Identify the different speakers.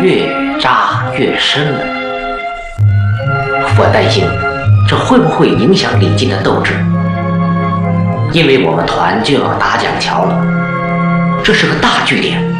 Speaker 1: 越扎越深了。我担心这会不会影响李靖的斗志，因为我们团就要打蒋桥了，这是个大据点，